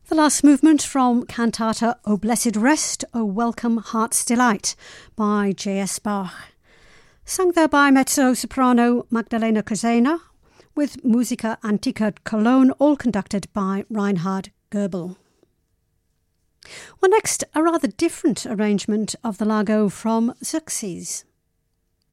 The last movement from Cantata O Blessed Rest, O Welcome Heart's Delight by J.S. Bach. Sung there by mezzo-soprano Magdalena Kozena with Musica Antica Cologne, all conducted by Reinhard Goebel. Well, next, a rather different arrangement of the Largo from Xerxes.